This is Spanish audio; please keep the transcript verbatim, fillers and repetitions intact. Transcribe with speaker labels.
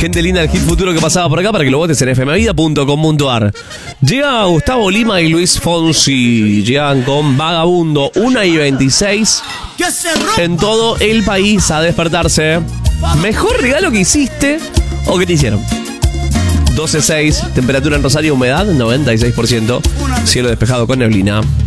Speaker 1: Gente linda del Hit Futuro que pasaba por acá para que lo votes en f m vida punto com punto a r. Llega Gustavo Lima y Luis Fonsi. Llegan con Vagabundo, una y veintiséis. En todo el país a despertarse. ¿Mejor regalo que hiciste o que te hicieron? doce seis, temperatura en Rosario, humedad noventa y seis por ciento. Cielo despejado con neblina.